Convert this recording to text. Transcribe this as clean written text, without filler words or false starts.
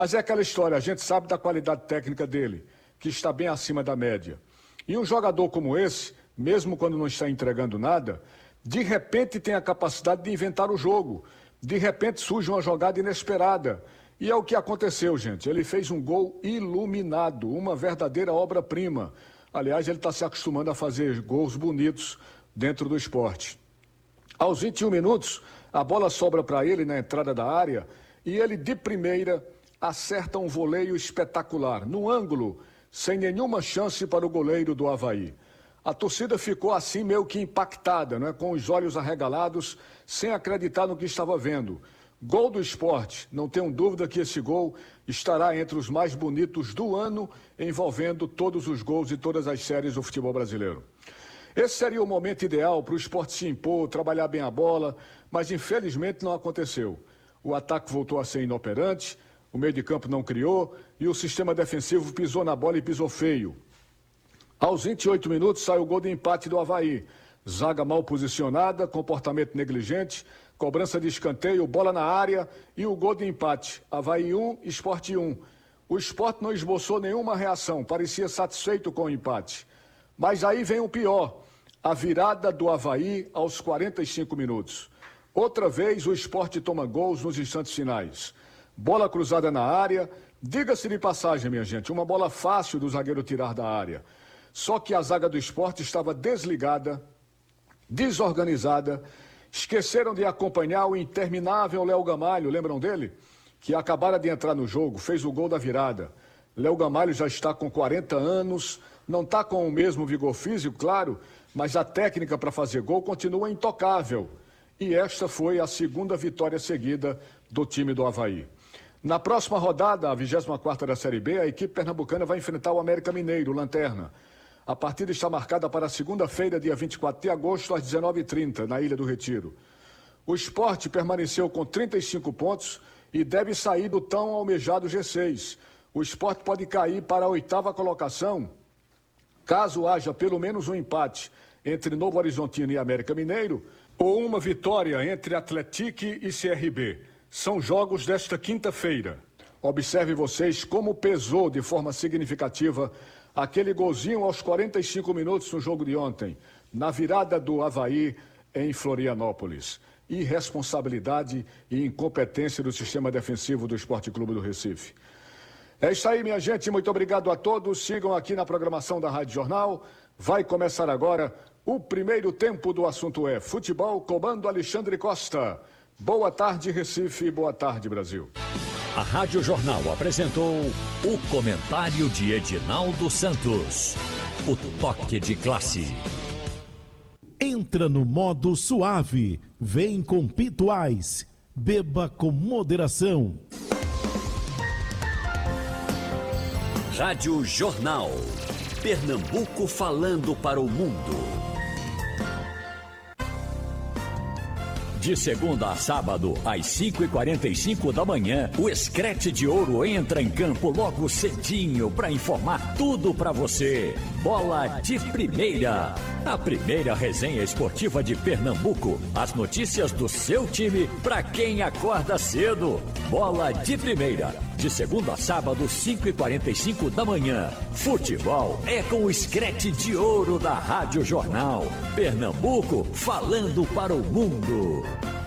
Mas é aquela história, a gente sabe da qualidade técnica dele, que está bem acima da média. E um jogador como esse, mesmo quando não está entregando nada, de repente tem a capacidade de inventar o jogo. De repente surge uma jogada inesperada. E é o que aconteceu, gente. Ele fez um gol iluminado, uma verdadeira obra-prima. Aliás, ele está se acostumando a fazer gols bonitos dentro do esporte. Aos 21 minutos, a bola sobra para ele na entrada da área e ele, de primeira, acerta um voleio espetacular, no ângulo, sem nenhuma chance para o goleiro do Avaí. A torcida ficou assim meio que impactada, né? Com os olhos arregalados, sem acreditar no que estava vendo. Gol do Sport, não tenho dúvida que esse gol estará entre os mais bonitos do ano, envolvendo todos os gols e todas as séries do futebol brasileiro. Esse seria o momento ideal para o Sport se impor, trabalhar bem a bola, mas infelizmente não aconteceu. O ataque voltou a ser inoperante, o meio de campo não criou e o sistema defensivo pisou na bola e pisou feio. Aos 28 minutos sai o gol de empate do Avaí. Zaga mal posicionada, comportamento negligente, cobrança de escanteio, bola na área e o gol de empate. Avaí 1, Sport 1. O Sport não esboçou nenhuma reação, parecia satisfeito com o empate. Mas aí vem o pior, a virada do Avaí aos 45 minutos. Outra vez o Sport toma gols nos instantes finais. Bola cruzada na área, diga-se de passagem, minha gente, uma bola fácil do zagueiro tirar da área. Só que a zaga do Sport estava desligada, desorganizada, esqueceram de acompanhar o interminável Léo Gamalho, lembram dele? Que acabara de entrar no jogo, fez o gol da virada. Léo Gamalho já está com 40 anos, não está com o mesmo vigor físico, claro, mas a técnica para fazer gol continua intocável. E esta foi a segunda vitória seguida do time do Avaí. Na próxima rodada, a 24ª da Série B, a equipe pernambucana vai enfrentar o América Mineiro, Lanterna. A partida está marcada para segunda-feira, dia 24 de agosto, às 19h30, na Ilha do Retiro. O Sport permaneceu com 35 pontos e deve sair do tão almejado G6. O Sport pode cair para a 8ª colocação, caso haja pelo menos um empate entre Novo Horizontino e América Mineiro, ou uma vitória entre Atlético e CRB. São jogos desta quinta-feira. Observe vocês como pesou de forma significativa aquele golzinho aos 45 minutos no jogo de ontem, na virada do Avaí em Florianópolis. Irresponsabilidade e incompetência do sistema defensivo do Esporte Clube do Recife. É isso aí, minha gente. Muito obrigado a todos. Sigam aqui na programação da Rádio Jornal. Vai começar agora o primeiro tempo do assunto é futebol, comando Alexandre Costa. Boa tarde, Recife. Boa tarde, Brasil. A Rádio Jornal apresentou o comentário de Edinaldo Santos. O toque de classe. Entra no modo suave. Vem com Pituais. Beba com moderação. Rádio Jornal. Pernambuco falando para o mundo. De segunda a sábado, às 5h45 da manhã, o Screte de Ouro entra em campo logo cedinho para informar tudo para você. Bola de Primeira. A primeira resenha esportiva de Pernambuco. As notícias do seu time para quem acorda cedo. Bola de Primeira. De segunda a sábado, 5h45 da manhã. Futebol é com o Screte de Ouro da Rádio Jornal. Pernambuco falando para o mundo.